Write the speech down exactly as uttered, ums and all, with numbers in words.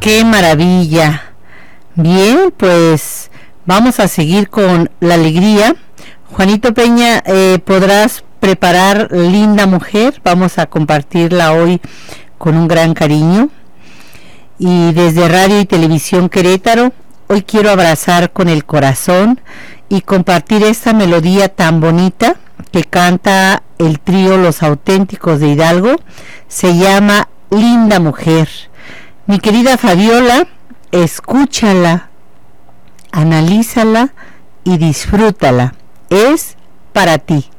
¡Qué maravilla! Bien, pues vamos a seguir con la alegría. Juanito Peña, eh, ¿podrás preparar Linda Mujer? Vamos a compartirla hoy con un gran cariño. Y desde Radio y Televisión Querétaro, hoy quiero abrazar con el corazón y compartir esta melodía tan bonita que canta el trío Los Auténticos de Hidalgo. Se llama Linda Mujer. Mi querida Fabiola, escúchala, analízala y disfrútala. Es para ti.